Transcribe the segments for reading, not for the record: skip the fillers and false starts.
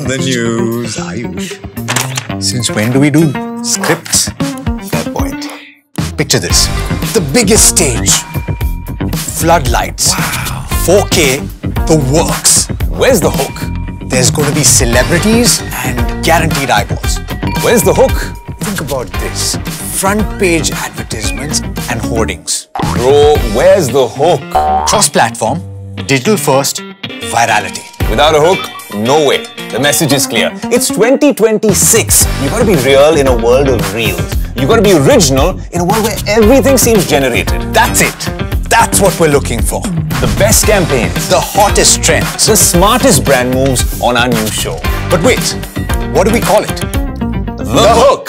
the news, Ayush. Since when do we do scripts? Fair point. Picture this. The biggest stage. Floodlights. Wow. 4K. The works. Where's the hook? There's going to be celebrities and guaranteed eyeballs. Where's the hook? Think about this. Front page advertisements and hoardings. Bro, where's the hook? Cross-platform, digital first, virality. Without a hook, no way. The message is clear. It's 2026. You gotta be real in a world of reels. You gotta be original in a world where everything seems generated. That's it. That's what we're looking for. The best campaigns, the hottest trends, the smartest brand moves on our new show. But wait, what do we call it? The Hook.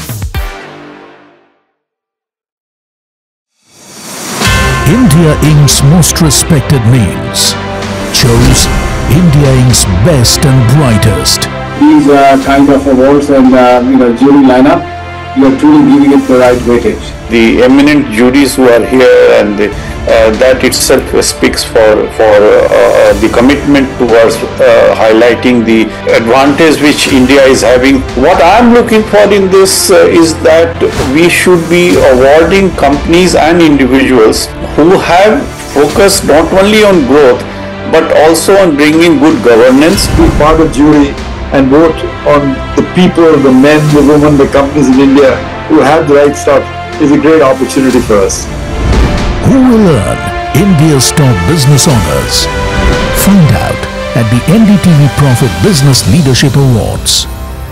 India Inc.'s most respected names chose India Inc.'s best and brightest. These kind of awards and jury lineup, you are truly giving it the right weightage. The eminent juries who are here, and that itself speaks for the commitment towards highlighting the advantage which India is having. What I am looking for in this is that we should be awarding companies and individuals who have focused not only on growth but also on bringing good governance. Be part of jury and vote on the people, the men, the women, the companies in India who have the right stuff is a great opportunity for us. Who will earn India's top business honors? Find out at the NDTV Profit Business Leadership Awards.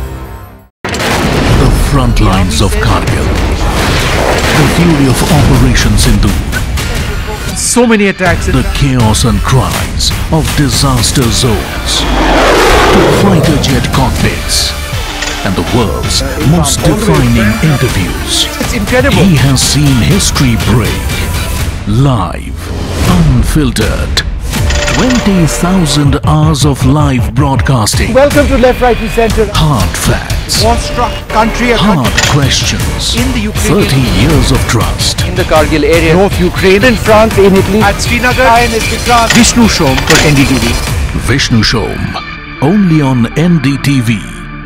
The front lines of Kargil. The fury of Operation Sindoor. So many attacks. The chaos and cries of disaster zones. To fighter jet cockpits. And the world's most defining interviews. It's incredible. He has seen history break. Live, unfiltered. 20,000 hours of live broadcasting. Welcome to Left, Right and Centre. Hard facts. War-struck country. Hard questions. In the Ukraine. 30 years of trust. In the Kargil area. North Ukraine. In France, in Italy. At Srinagar. Vishnu Shom for NDTV. Vishnu Shom. Only on NDTV.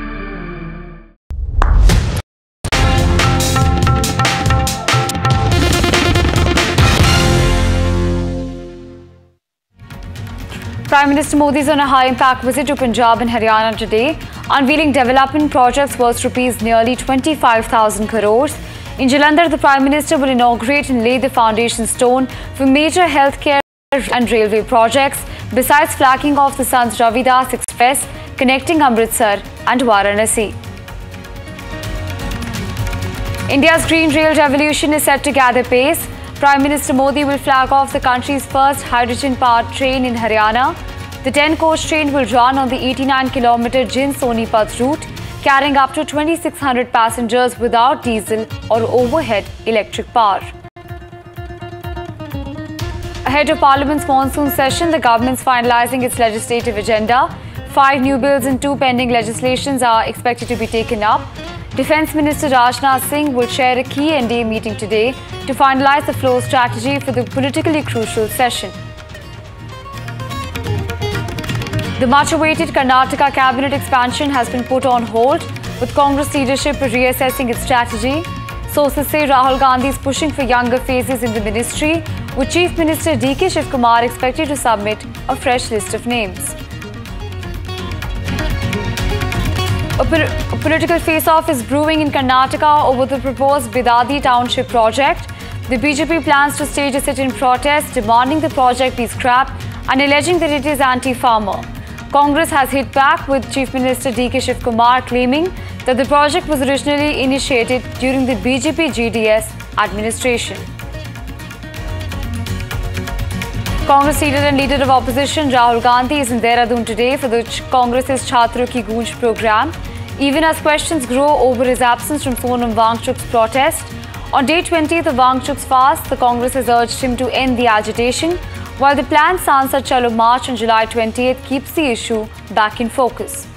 Prime Minister Modi is on a high-impact visit to Punjab and Haryana today, unveiling development projects worth nearly 25,000 crores. In Jalandhar, the Prime Minister will inaugurate and lay the foundation stone for major healthcare and railway projects, besides flagging off the Sant Ravidas Express connecting Amritsar and Varanasi. India's green rail revolution is set to gather pace. Prime Minister Modi will flag off the country's first hydrogen-powered train in Haryana. The 10-coach train will run on the 89-kilometer Jind-Sonipat route, carrying up to 2,600 passengers without diesel or overhead electric power. Ahead of Parliament's monsoon session, the government is finalising its legislative agenda. 5 new bills and 2 pending legislations are expected to be taken up. Defence Minister Rajnath Singh will chair a key NDA meeting today to finalise the flow strategy for the politically crucial session. The much-awaited Karnataka cabinet expansion has been put on hold, with Congress leadership reassessing its strategy. Sources say Rahul Gandhi is pushing for younger faces in the ministry, with Chief Minister D.K. Shivkumar expected to submit a fresh list of names. A political face-off is brewing in Karnataka over the proposed Bidadi Township project. The BJP plans to stage a sit-in protest demanding the project be scrapped and alleging that it is anti-farmer. Congress has hit back, with Chief Minister D.K. Shivkumar claiming that the project was originally initiated during the BJP-GDS administration. Congress leader and leader of opposition Rahul Gandhi is in Dehradun today for the Congress's Chhatro Ki Goonj program. Even as questions grow over his absence from Sonam Wangchuk's protest, on day 20th of Wangchuk's fast, the Congress has urged him to end the agitation, while the planned Sansad Chalo March on July 20th keeps the issue back in focus.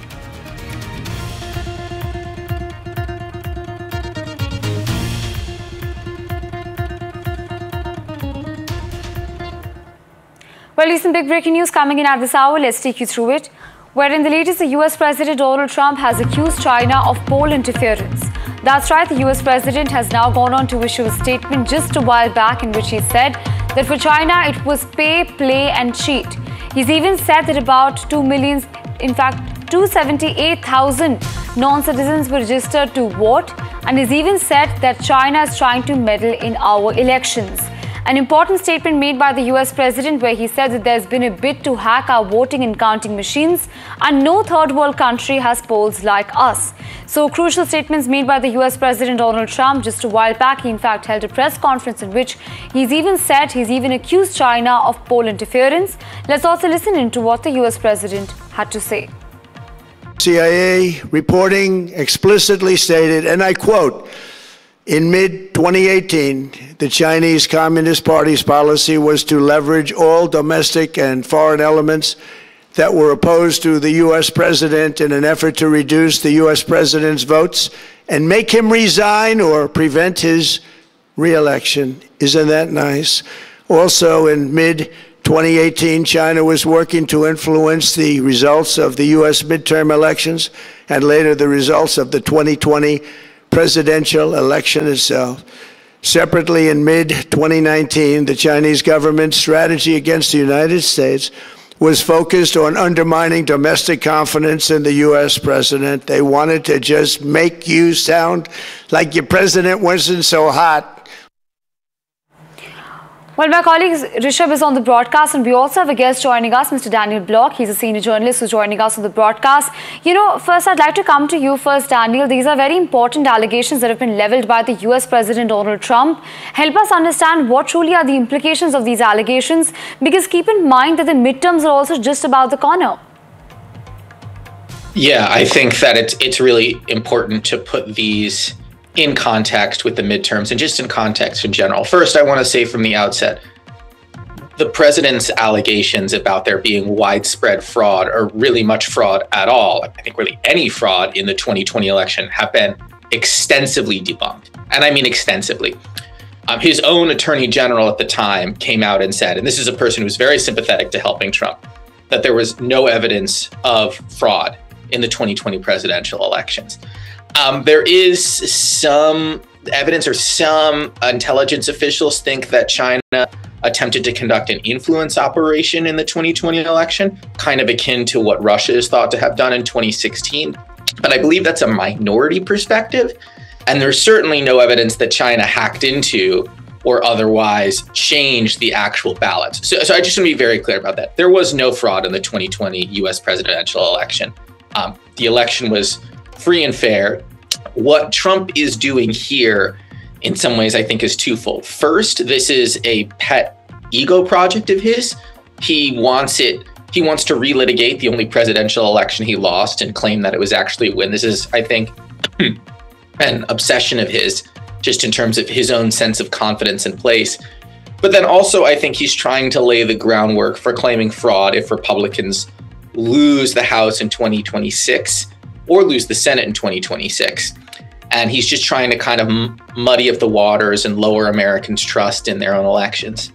Well, some big breaking news coming in at this hour. Let's take you through it. Where in the latest, the US President Donald Trump has accused China of poll interference. That's right, the US President has now gone on to issue a statement just a while back in which he said that for China it was pay, play and cheat. He's even said that about 2 million, in fact 278,000 non-citizens were registered to vote, and he's even said that China is trying to meddle in our elections. An important statement made by the US President where he said that there's been a bid to hack our voting and counting machines and no third world country has polls like us. So crucial statements made by the US President Donald Trump just a while back. He in fact held a press conference in which he's even accused China of poll interference. Let's also listen into what the US President had to say. CIA reporting explicitly stated, and I quote, in mid-2018, the Chinese Communist Party's policy was to leverage all domestic and foreign elements that were opposed to the U.S. president in an effort to reduce the U.S. president's votes and make him resign or prevent his re-election. Isn't that nice? Also, in mid-2018, China was working to influence the results of the U.S. midterm elections and later the results of the 2020 presidential election itself. Separately, in mid-2019, the Chinese government's strategy against the United States was focused on undermining domestic confidence in the U.S. president. They wanted to just make you sound like your president wasn't so hot. Well, my colleague Rishabh is on the broadcast, and we also have a guest joining us, Mr. Daniel Block. He's a senior journalist who's joining us on the broadcast. You know, first, I'd like to come to you first, Daniel. These are very important allegations that have been leveled by the US President Donald Trump. Help us understand what truly are the implications of these allegations, because keep in mind that the midterms are also just about the corner. Yeah, I think that it's really important to put these in context with the midterms and just in context in general. First, I want to say from the outset, the president's allegations about there being widespread fraud or really much fraud at all, I think really any fraud in the 2020 election, have been extensively debunked. And I mean extensively. His own attorney general at the time came out and said, and this is a person who's very sympathetic to helping Trump, that there was no evidence of fraud in the 2020 presidential elections. There is some evidence, or some intelligence officials think that China attempted to conduct an influence operation in the 2020 election, kind of akin to what Russia is thought to have done in 2016. But I believe that's a minority perspective. And there's certainly no evidence that China hacked into or otherwise changed the actual ballots. So I just want to be very clear about that. There was no fraud in the 2020 US presidential election. The election was free and fair. What Trump is doing here, in some ways, I think is twofold. First, this is a pet ego project of his. He wants to relitigate the only presidential election he lost and claim that it was actually a win. This is, I think, an obsession of his, just in terms of his own sense of confidence in place. But then also, I think he's trying to lay the groundwork for claiming fraud if Republicans lose the House in 2026 or lose the Senate in 2026. And he's just trying to kind of muddy up the waters and lower Americans' trust in their own elections.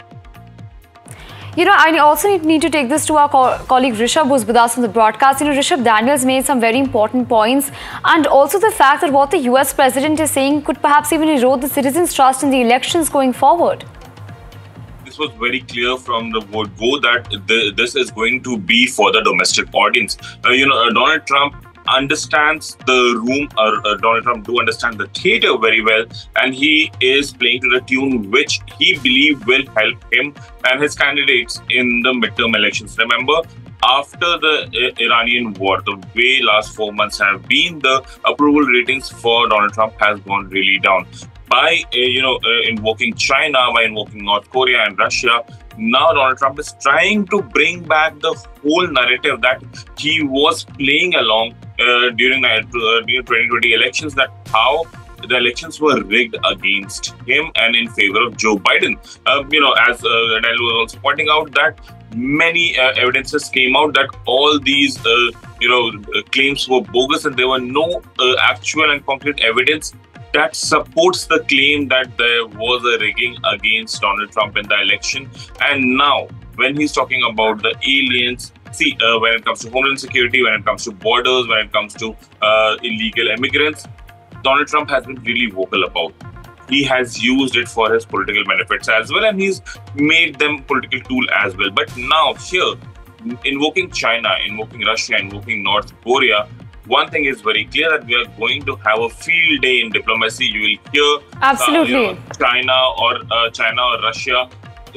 You know, I also need to take this to our colleague Rishabh, who's with us on the broadcast. You know, Rishabh, Daniel's made some very important points. And also the fact that what the US president is saying could perhaps even erode the citizens' trust in the elections going forward. This was very clear from the word go that this is going to be for the domestic audience. Donald Trump understands the room, Donald Trump do understand the theater very well, and he is playing to the tune which he believes will help him and his candidates in the midterm elections. Remember, after the Iranian war, the way last 4 months have been, the approval ratings for Donald Trump has gone really down. By invoking China, by invoking North Korea and Russia, now Donald Trump is trying to bring back the whole narrative that he was playing along during the 2020 elections, that how the elections were rigged against him and in favor of Joe Biden. As Daniel was also pointing out, that many evidences came out that all these claims were bogus, and there were no actual and concrete evidence that supports the claim that there was a rigging against Donald Trump in the election. And now, when he's talking about the aliens, See, when it comes to homeland security, when it comes to borders, when it comes to illegal immigrants, Donald Trump has been really vocal about. He has used it for his political benefits as well, and he's made them political tool as well. But now here, invoking China, invoking Russia, invoking North Korea, one thing is very clear that we are going to have a field day in diplomacy. You will hear absolutely China or Russia,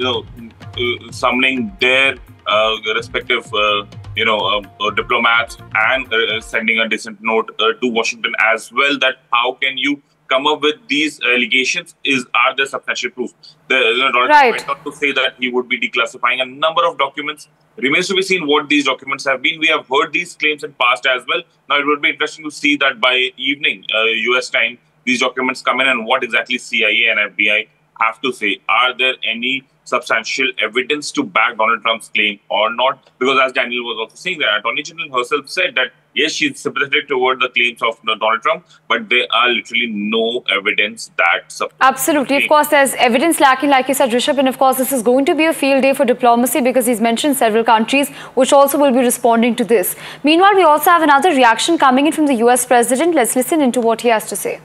summoning their respective diplomats and sending a decent note to Washington as well, that how can you come up with these allegations? Are there substantial proof? Donald Trump went on to say that he would be declassifying a number of documents. Remains to be seen what these documents have been. We have heard these claims in past as well. Now it would be interesting to see that by evening, US time, these documents come in and what exactly CIA and FBI have to say. Are there any substantial evidence to back Donald Trump's claim or not? Because as Daniel was also saying, the Attorney General herself said that yes, she's sympathetic toward the claims of Donald Trump, but there are literally no evidence that supports. Absolutely. Of course, there's evidence lacking, like you said, Rishabh, and of course, this is going to be a field day for diplomacy because he's mentioned several countries which also will be responding to this. Meanwhile, we also have another reaction coming in from the US President. Let's listen into what he has to say.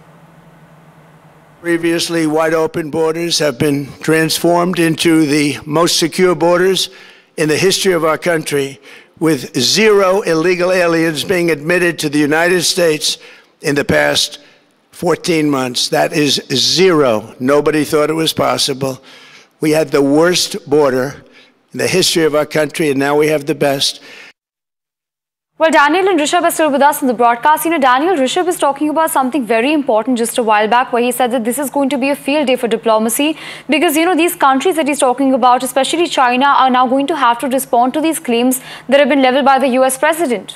Previously wide open borders have been transformed into the most secure borders in the history of our country, with 0 illegal aliens being admitted to the United States in the past 14 months. That is 0. Nobody thought it was possible. We had the worst border in the history of our country, and now we have the best. Well, Daniel and Rishabh are still with us in the broadcast. Daniel, Rishabh is talking about something very important just a while back, where he said that this is going to be a field day for diplomacy because, these countries that he's talking about, especially China, are now going to have to respond to these claims that have been leveled by the US president.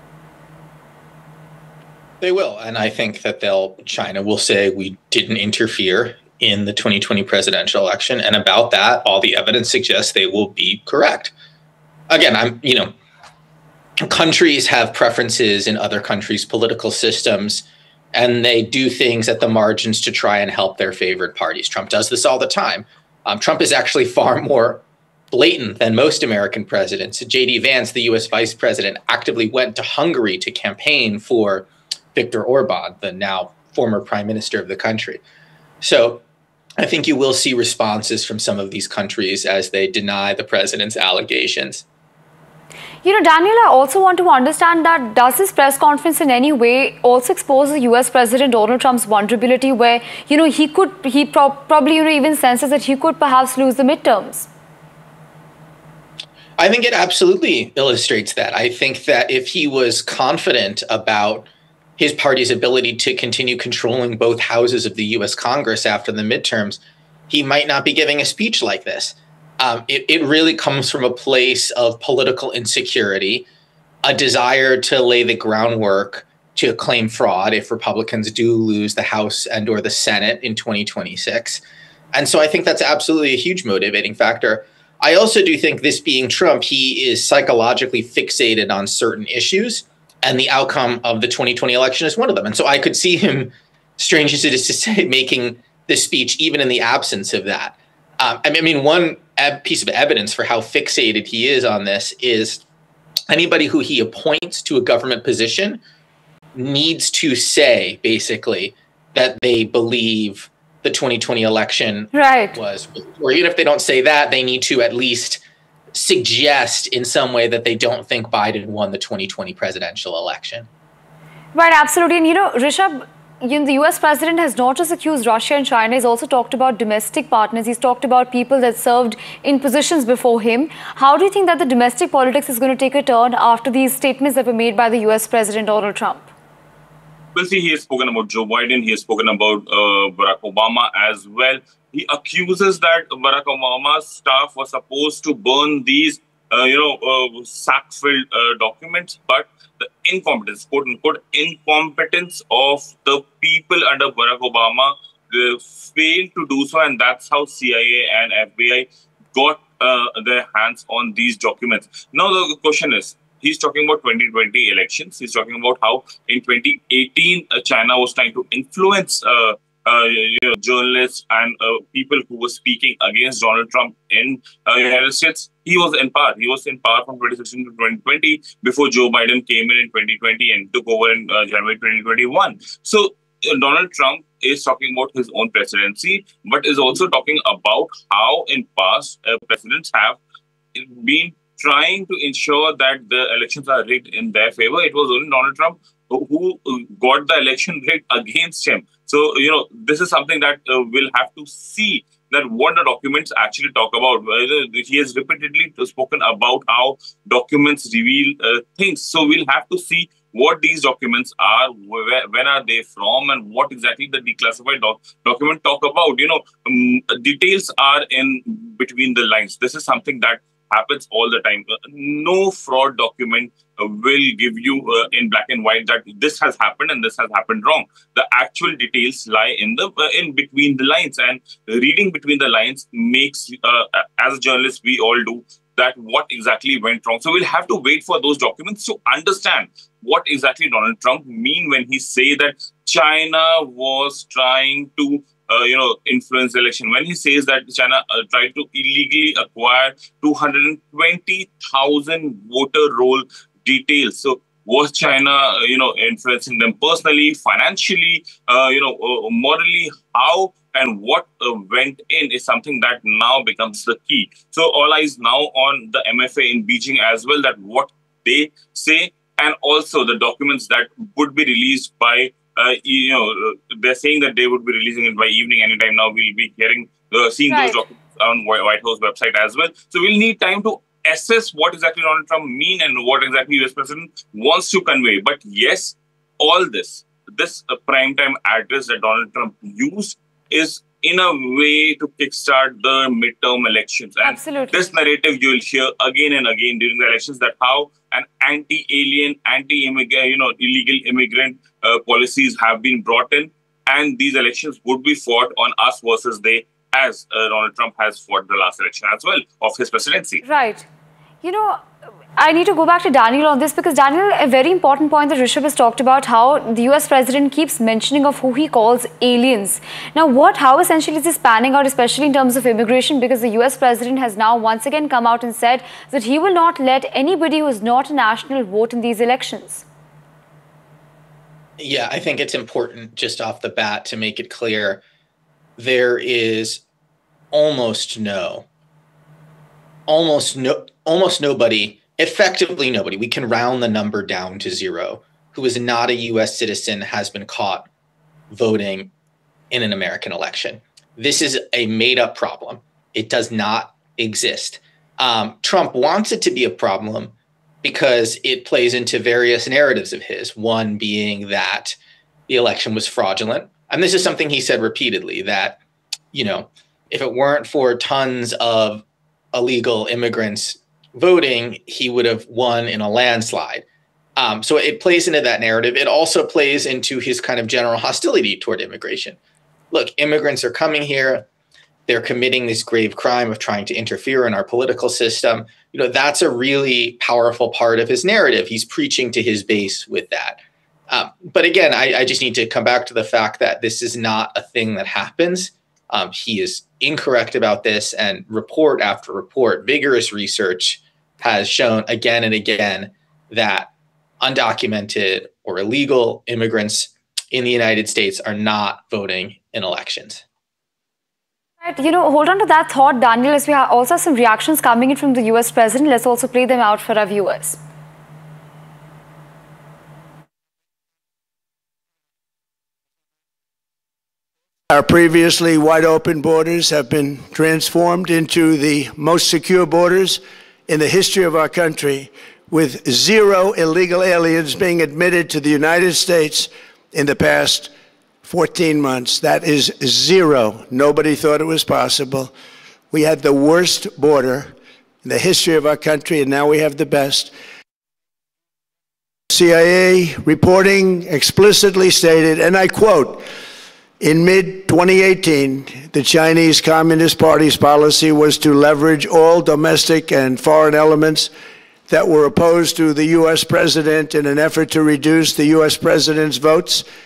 They will. And I think that China will say we didn't interfere in the 2020 presidential election. And about that, all the evidence suggests they will be correct. Again, countries have preferences in other countries' political systems, and they do things at the margins to try and help their favorite parties. Trump does this all the time. Trump is actually far more blatant than most American presidents. J.D. Vance, the U.S. vice president, actively went to Hungary to campaign for Viktor Orban, the now former prime minister of the country. So I think you will see responses from some of these countries as they deny the president's allegations. Daniel, I also want to understand that does this press conference in any way also expose the US President Donald Trump's vulnerability where, he probably even senses that he could perhaps lose the midterms? I think it absolutely illustrates that. I think that if he was confident about his party's ability to continue controlling both houses of the US Congress after the midterms, he might not be giving a speech like this. It really comes from a place of political insecurity, a desire to lay the groundwork to claim fraud if Republicans do lose the House and or the Senate in 2026. And so I think that's absolutely a huge motivating factor. I also do think, this being Trump, he is psychologically fixated on certain issues, and the outcome of the 2020 election is one of them. And so I could see him, strange as it is to say, making this speech even in the absence of that. One piece of evidence for how fixated he is on this is anybody who he appoints to a government position needs to say, basically, that they believe the 2020 election was, or even if they don't say that, they need to at least suggest in some way that they don't think Biden won the 2020 presidential election. Right, absolutely. And Rishabh, the US president has not just accused Russia and China, he's also talked about domestic partners. He's talked about people that served in positions before him. How do you think that the domestic politics is going to take a turn after these statements that were made by the US President Donald Trump? Well, see, he has spoken about Joe Biden. He has spoken about Barack Obama as well. He accuses that Barack Obama's staff was supposed to burn these sack-filled documents, but the incompetence, quote-unquote, incompetence of the people under Barack Obama, they failed to do so, and that's how CIA and FBI got their hands on these documents. Now, the question is, he's talking about 2020 elections. He's talking about how in 2018, China was trying to influence journalists and people who were speaking against Donald Trump in the United States. He was in power. He was in power from 2016 to 2020 before Joe Biden came in 2020 and took over in January 2021. So Donald Trump is talking about his own presidency, but is also talking about how in past presidents have been trying to ensure that the elections are rigged in their favor. It was only Donald Trump who got the election rigged against him. So, this is something that we'll have to see that what the documents actually talk about. He has repeatedly spoken about how documents reveal things. So we'll have to see what these documents are, when are they from, and what exactly the declassified document talk about. Details are in between the lines. This is something that happens all the time. No fraud document will give you in black and white that this has happened and this has happened wrong. The actual details lie in between the lines, and reading between the lines makes, as a journalist, we all do, that what exactly went wrong. So we'll have to wait for those documents to understand what exactly Donald Trump mean when he say that China was trying to influence the election. When he says that China tried to illegally acquire 220,000 voter roll details. So was China, influencing them personally, financially, morally? How and what went in is something that now becomes the key. So all eyes now on the MFA in Beijing as well, that what they say, and also the documents that would be released by, they're saying that they would be releasing it by evening anytime now. We'll be seeing those documents on White House website as well. So we'll need time to assess what exactly Donald Trump mean and what exactly US President wants to convey. But yes, all this primetime address that Donald Trump used is in a way to kickstart the midterm elections. And absolutely, this narrative you will hear again and again during the elections, that how an anti-alien, anti-immigrant, illegal immigrant policies have been brought in, and these elections would be fought on us versus they, as Donald Trump has fought the last election as well of his presidency. Right. I need to go back to Daniel on this, because Daniel, a very important point that Rishabh has talked about, how the US president keeps mentioning of who he calls aliens. Now, how essentially is this panning out, especially in terms of immigration? Because the US president has now once again come out and said that he will not let anybody who is not a national vote in these elections. Yeah, I think it's important just off the bat to make it clear there is almost nobody, effectively nobody, we can round the number down to zero, who is not a US citizen has been caught voting in an American election. This is a made-up problem. It does not exist. Trump wants it to be a problem because it plays into various narratives of his, one being that the election was fraudulent. And this is something he said repeatedly, that, if it weren't for tons of illegal immigrants voting, he would have won in a landslide. So it plays into that narrative. It also plays into his kind of general hostility toward immigration. Look, immigrants are coming here. They're committing this grave crime of trying to interfere in our political system. That's a really powerful part of his narrative. He's preaching to his base with that. But again, I just need to come back to the fact that this is not a thing that happens. He is incorrect about this, and report after report, vigorous research has shown again and again that undocumented or illegal immigrants in the United States are not voting in elections. Right. Hold on to that thought, Daniel, as we also have some reactions coming in from the US president. Let's also play them out for our viewers. Our previously wide open borders have been transformed into the most secure borders in the history of our country, with 0 illegal aliens being admitted to the United States in the past 14 months. That is 0. Nobody thought it was possible. We had the worst border in the history of our country, and now we have the best. CIA reporting explicitly stated, and I quote, "In mid-2018, the Chinese Communist Party's policy was to leverage all domestic and foreign elements that were opposed to the U.S. president in an effort to reduce the U.S. president's votes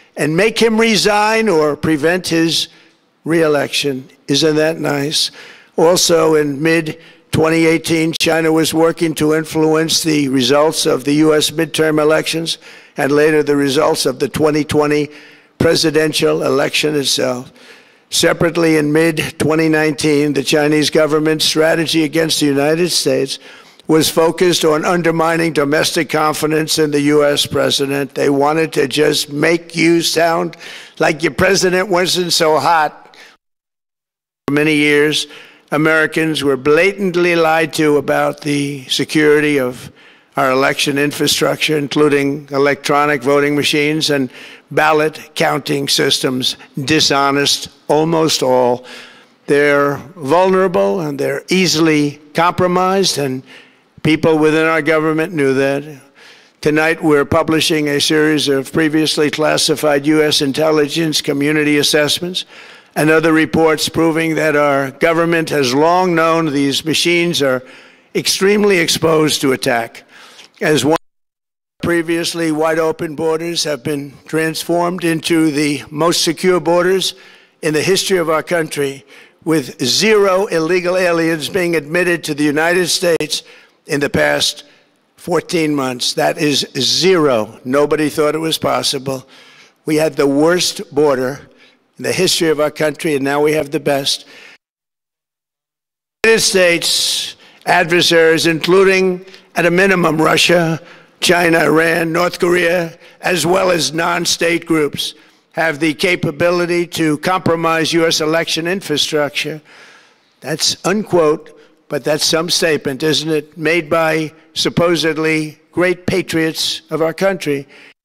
and make him resign or prevent his re-election. Isn't that nice? Also, in mid-2018, China was working to influence the results of the U.S. midterm elections and later the results of the 2020 presidential election itself. Separately, in mid-2019, the Chinese government's strategy against the United States was focused on undermining domestic confidence in the U.S. president. They wanted to just make you sound like your president wasn't so hot. For many years, Americans were blatantly lied to about the security of our election infrastructure, including electronic voting machines and ballot counting systems. Dishonest, almost all. They're vulnerable and they're easily compromised, and people within our government knew that. Tonight, we're publishing a series of previously classified U.S. intelligence community assessments and other reports proving that our government has long known these machines are extremely exposed to attack. As one previously wide open borders have been transformed into the most secure borders in the history of our country, with 0 illegal aliens being admitted to the United States in the past 14 months. That is 0. Nobody thought it was possible. We had the worst border in the history of our country, and now we have the best. The United States adversaries, including, at a minimum, Russia, China, Iran, North Korea, as well as non-state groups, have the capability to compromise U.S. election infrastructure. That's unquote, but that's some statement, isn't it? Made by supposedly great patriots of our country.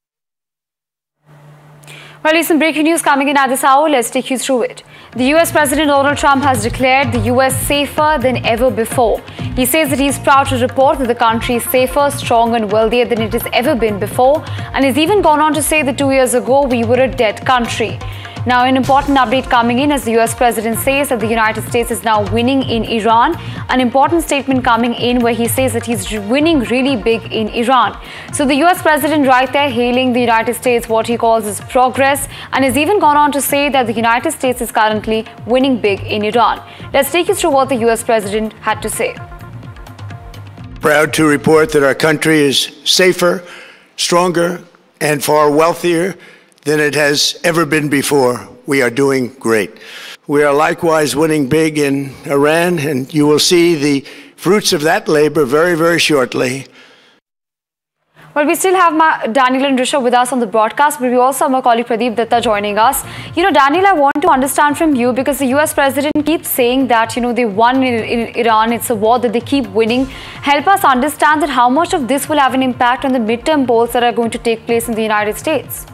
Well, recent breaking news coming in at this hour. Let's take you through it. The US President Donald Trump has declared the US safer than ever before. He says that he is proud to report that the country is safer, stronger and wealthier than it has ever been before, and has even gone on to say that 2 years ago we were a dead country. Now, an important update coming in as the US President says that the United States is now winning in Iran. An important statement coming in where he says that he's winning really big in Iran. So the US President right there hailing the United States, what he calls his progress, and has even gone on to say that the United States is currently winning big in Iran. Let's take you through what the US President had to say. Proud to report that our country is safer, stronger, and far wealthier than it has ever been before. We are doing great. We are likewise winning big in Iran, and you will see the fruits of that labor very, very shortly. Well, we still have Daniel and Rishabh with us on the broadcast, but we also have my colleague Pradeep Datta joining us. Daniel, I want to understand from you, because the US President keeps saying that, they won in Iran, it's a war that they keep winning. Help us understand that how much of this will have an impact on the midterm polls that are going to take place in the United States.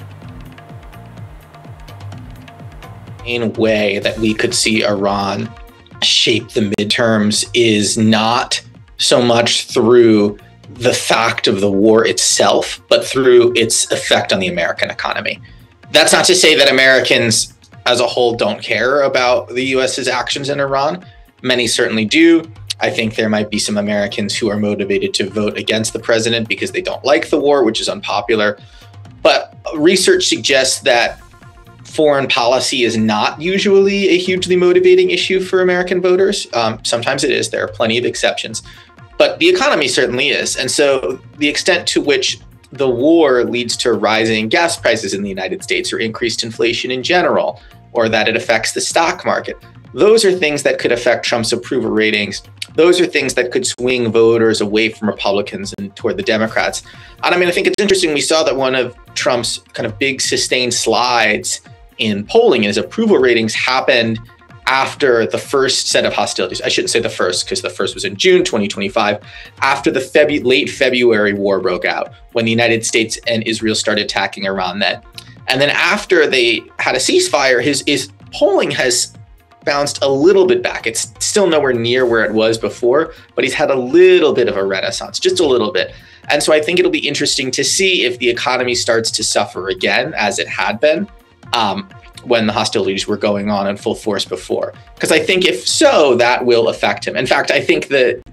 Main way that we could see Iran shape the midterms is not so much through the fact of the war itself, but through its effect on the American economy. That's not to say that Americans as a whole don't care about the US's actions in Iran. Many certainly do. I think there might be some Americans who are motivated to vote against the president because they don't like the war, which is unpopular. But research suggests that foreign policy is not usually a hugely motivating issue for American voters. Sometimes it is. There are plenty of exceptions. But the economy certainly is. And so the extent to which the war leads to rising gas prices in the United States or increased inflation in general, or that it affects the stock market, those are things that could affect Trump's approval ratings. Those are things that could swing voters away from Republicans and toward the Democrats. And I think it's interesting. We saw that one of Trump's kind of big sustained slides in polling and his approval ratings happened after the first set of hostilities. I shouldn't say the first, because the first was in June 2025, after the late February war broke out, when the United States and Israel started attacking Iran then. And then after they had a ceasefire, his polling has bounced a little bit back. It's still nowhere near where it was before, but he's had a little bit of a renaissance, just a little bit. And so I think it'll be interesting to see if the economy starts to suffer again, as it had been, when the hostilities were going on in full force before. Because I think if so, that will affect him. In fact, I think the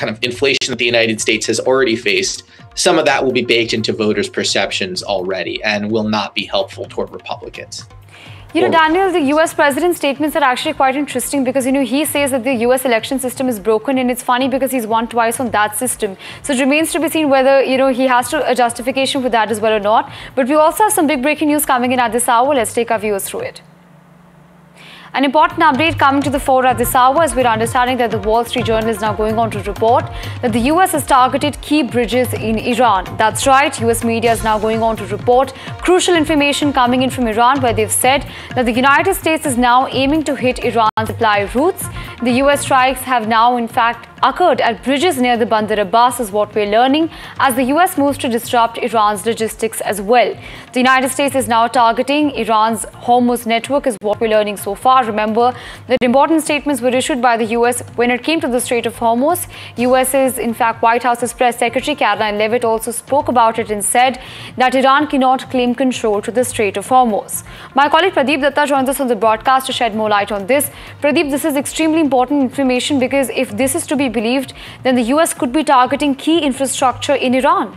kind of inflation that the United States has already faced, some of that will be baked into voters' perceptions already and will not be helpful toward Republicans. You know, Daniel, the US president's statements are actually quite interesting because, you know, he says that the US election system is broken, and it's funny because he's won twice on that system. So it remains to be seen whether, you know, he has a justification for that as well or not. But we also have some big breaking news coming in at this hour. Let's take our viewers through it. An important update coming to the fore at this hour as we're understanding that the Wall Street Journal is now going on to report that the US has targeted key bridges in Iran. That's right, US media is now going on to report crucial information coming in from Iran, where they've said that the United States is now aiming to hit Iran's supply routes. The US strikes have now in fact occurred at bridges near the Bandar Abbas is what we're learning as the US moves to disrupt Iran's logistics as well. The United States is now targeting Iran's Hormuz network is what we're learning so far. Remember that important statements were issued by the US when it came to the Strait of Hormuz. US's, in fact, White House's press secretary Caroline Leavitt also spoke about it and said that Iran cannot claim control to the Strait of Hormuz. My colleague Pradeep Datta joins us on the broadcast to shed more light on this. Pradeep, this is extremely important information because if this is to be believed, then the US could be targeting key infrastructure in Iran.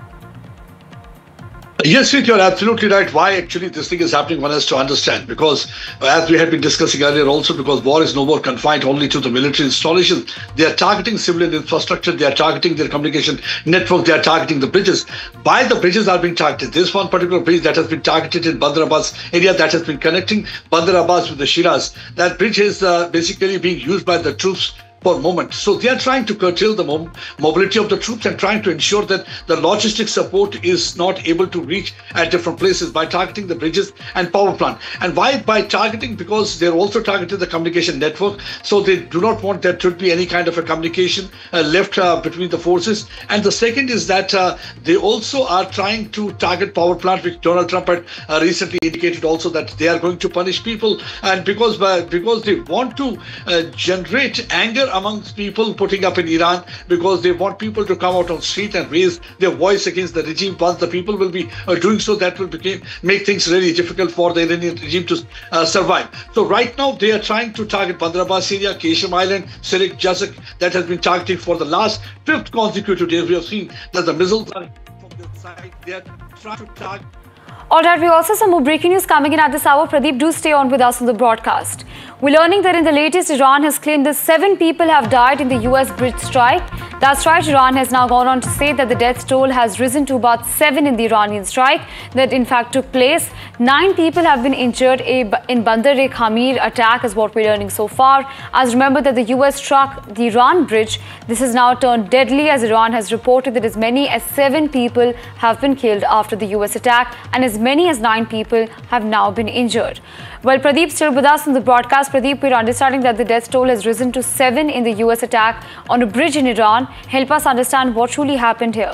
Yes, Sweet, you're absolutely right. Why actually this thing is happening, one has to understand. Because as we had been discussing earlier also, because war is no more confined only to the military installation. They are targeting civilian infrastructure. They are targeting their communication network. They are targeting the bridges. While the bridges are being targeted, this one particular bridge that has been targeted in Bandar Abbas area that has been connecting Bandar Abbas with the Shiraz. That bridge is basically being used by the troops for a moment. So they are trying to curtail the mobility of the troops and trying to ensure that the logistic support is not able to reach at different places by targeting the bridges and power plant. And why by targeting? Because they're also targeting the communication network. So they do not want there to be any kind of a communication left between the forces. And the second is that they also are trying to target power plant, which Donald Trump had recently indicated also that they are going to punish people. And because they want to generate anger amongst people putting up in Iran, because they want people to come out on street and raise their voice against the regime. Once the people will be doing so, that will make things really difficult for the Iranian regime to survive. So right now they are trying to target Bandar Abbas area, Qasem Island, Sirik, Jazak, that has been targeted for the last 5th consecutive day. We have seen that the missiles are from the side. They are trying to target. All right, we also have some more breaking news coming in at this hour. Pradeep, do stay on with us on the broadcast. We're learning that in the latest, Iran has claimed that 7 people have died in the US bridge strike. That's right, Iran has now gone on to say that the death toll has risen to about 7 in the Iranian strike that in fact took place. 9 people have been injured in Bandar-e-Khamir attack is what we're learning so far. As remember that the US struck the Iran bridge. This has now turned deadly as Iran has reported that as many as 7 people have been killed after the US attack and as many as 9 people have now been injured. Well, Pradeep still with us on the broadcast. Pradeep, we're understanding that the death toll has risen to 7 in the US attack on a bridge in Iran. Help us understand what truly happened here.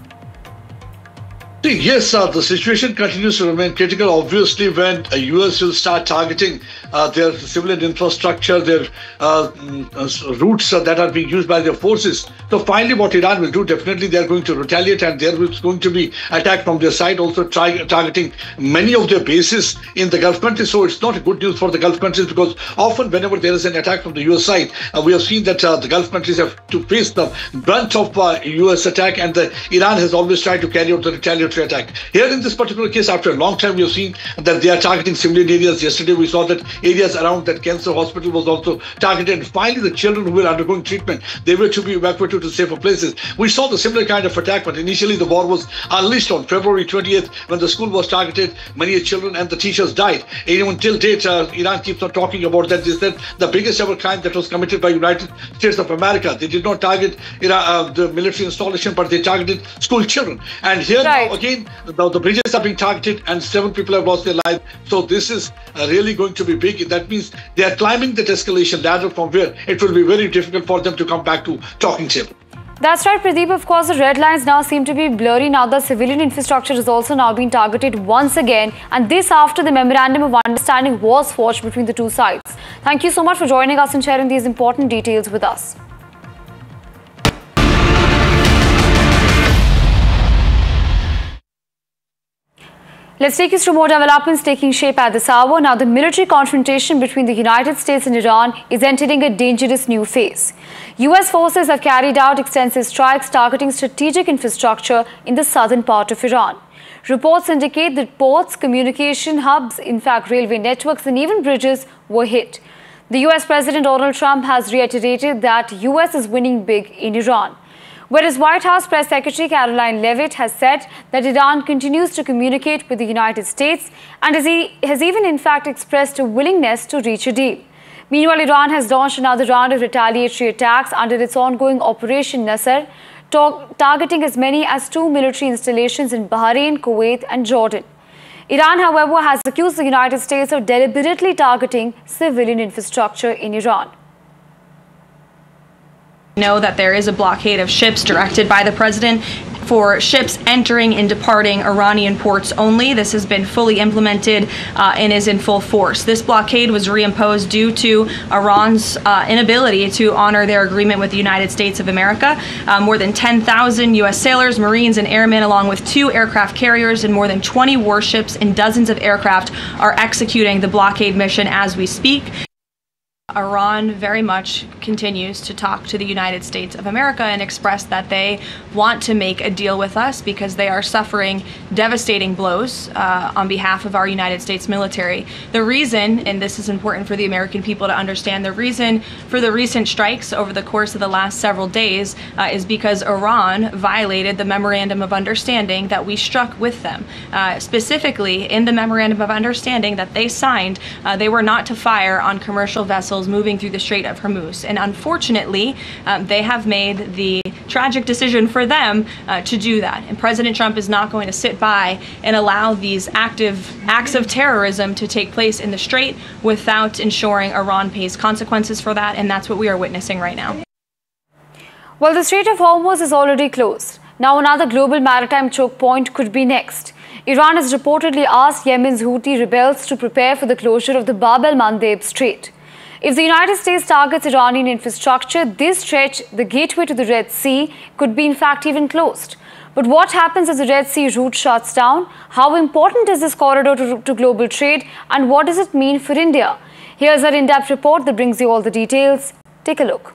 Yes, the situation continues to remain critical. Obviously, when the US will start targeting their civilian infrastructure, their routes that are being used by their forces. So finally, what Iran will do, definitely they are going to retaliate, and there is going to be attack from their side, also targeting many of their bases in the Gulf countries. So it's not good news for the Gulf countries, because often whenever there is an attack from the US side, we have seen that the Gulf countries have to face the brunt of US attack, and Iran has always tried to carry out the retaliatory attack. Here in this particular case, after a long time, we have seen that they are targeting civilian areas. Yesterday, we saw that areas around that cancer hospital was also targeted. And finally, the children who were undergoing treatment, they were to be evacuated to safer places. We saw the similar kind of attack, but initially the war was unleashed on February 20th when the school was targeted. Many children and the teachers died. Even till date, Iran keeps on talking about that. They said the biggest ever crime that was committed by United States of America. They did not target the military installation, but they targeted school children. And here now again, the bridges are being targeted and 7 people have lost their lives. So this is really going to be big. That means they are climbing that escalation ladder from where it will be very difficult for them to come back to talking table. That's right, Pradeep. Of course, the red lines now seem to be blurry. Now the civilian infrastructure is also now being targeted once again. And this after the memorandum of understanding was forged between the two sides. Thank you so much for joining us and sharing these important details with us. Let's take you through more developments taking shape at this hour. Now, the military confrontation between the United States and Iran is entering a dangerous new phase. US forces have carried out extensive strikes targeting strategic infrastructure in the southern part of Iran. Reports indicate that ports, communication hubs, in fact railway networks and even bridges were hit. The US President Donald Trump has reiterated that US is winning big in Iran. Whereas White House Press Secretary Caroline Leavitt has said that Iran continues to communicate with the United States and has even in fact expressed a willingness to reach a deal. Meanwhile, Iran has launched another round of retaliatory attacks under its ongoing Operation Nasr, targeting as many as 2 military installations in Bahrain, Kuwait and Jordan. Iran, however, has accused the United States of deliberately targeting civilian infrastructure in Iran. Know that there is a blockade of ships directed by the president for ships entering and departing Iranian ports only. This has been fully implemented and is in full force. This blockade was reimposed due to Iran's inability to honor their agreement with the United States of America. More than 10,000 U.S. sailors, Marines, and airmen, along with 2 aircraft carriers and more than 20 warships and dozens of aircraft, are executing the blockade mission as we speak. Iran very much continues to talk to the United States of America and express that they want to make a deal with us because they are suffering devastating blows on behalf of our United States military. The reason, and this is important for the American people to understand, the reason for the recent strikes over the course of the last several days is because Iran violated the Memorandum of Understanding that we struck with them. Specifically, in the Memorandum of Understanding that they signed, they were not to fire on commercial vessels moving through the Strait of Hormuz. And unfortunately, they have made the tragic decision for them to do that. And President Trump is not going to sit by and allow these active acts of terrorism to take place in the Strait without ensuring Iran pays consequences for that. And that's what we are witnessing right now. Well, the Strait of Hormuz is already closed. Now another global maritime choke point could be next. Iran has reportedly asked Yemen's Houthi rebels to prepare for the closure of the Bab el-Mandeb Strait. If the United States targets Iranian infrastructure, this stretch, the gateway to the Red Sea, could be in fact even closed. But what happens if the Red Sea route shuts down? How important is this corridor to global trade? And what does it mean for India? Here's our in-depth report that brings you all the details. Take a look.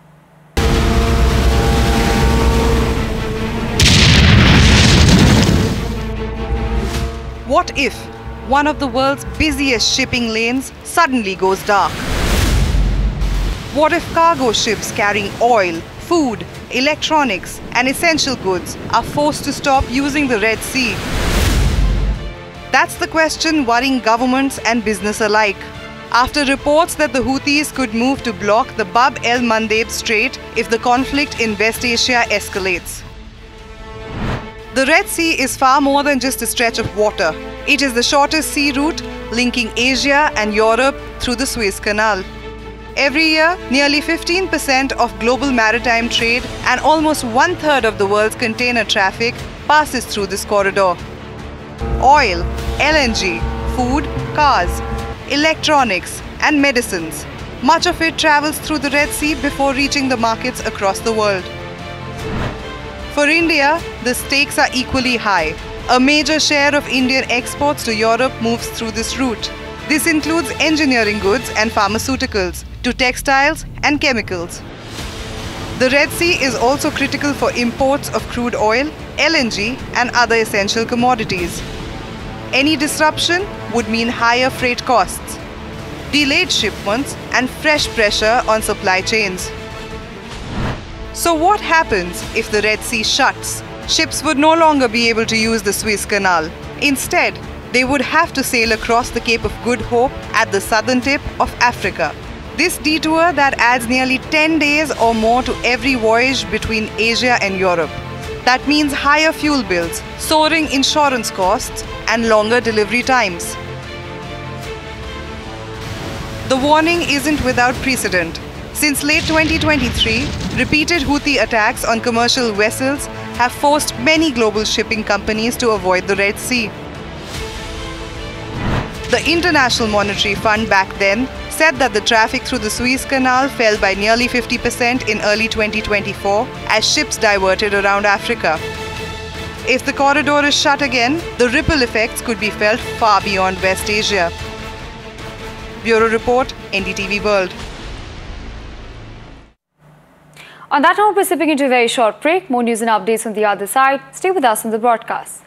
What if one of the world's busiest shipping lanes suddenly goes dark? What if cargo ships carrying oil, food, electronics, and essential goods are forced to stop using the Red Sea? That's the question worrying governments and business alike. After reports that the Houthis could move to block the Bab el-Mandeb Strait if the conflict in West Asia escalates. The Red Sea is far more than just a stretch of water. It is the shortest sea route linking Asia and Europe through the Suez Canal. Every year, nearly 15% of global maritime trade and almost 1/3 of the world's container traffic passes through this corridor. Oil, LNG, food, cars, electronics, and medicines. Much of it travels through the Red Sea before reaching the markets across the world. For India, the stakes are equally high. A major share of Indian exports to Europe moves through this route. This includes engineering goods and pharmaceuticals, to textiles and chemicals. The Red Sea is also critical for imports of crude oil, LNG, and other essential commodities. Any disruption would mean higher freight costs, delayed shipments, and fresh pressure on supply chains. So what happens if the Red Sea shuts? Ships would no longer be able to use the Suez Canal. Instead, they would have to sail across the Cape of Good Hope at the southern tip of Africa. This detour that adds nearly 10 days or more to every voyage between Asia and Europe. That means higher fuel bills, soaring insurance costs, and longer delivery times. The warning isn't without precedent. Since late 2023, repeated Houthi attacks on commercial vessels have forced many global shipping companies to avoid the Red Sea. The International Monetary Fund back then said that the traffic through the Suez Canal fell by nearly 50% in early 2024 as ships diverted around Africa. If the corridor is shut again, the ripple effects could be felt far beyond West Asia. Bureau Report, NDTV World. On that note, we're sipping into a very short break. More news and updates on the other side. Stay with us on the broadcast.